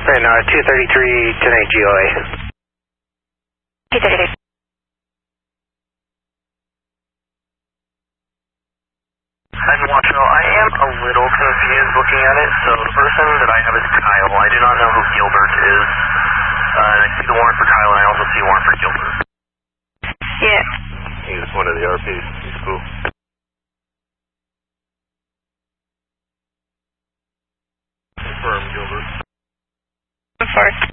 Right now, 233 tonight, GOA. 233. I am a little confused looking at it. So the person that I have is Kyle. I do not know who Gilbert is. I see the warrant for Kyle, and I also see a warrant for Gilbert. Yeah. He's one of the RPs. He's cool. Confirm, Gilbert. Confirmed.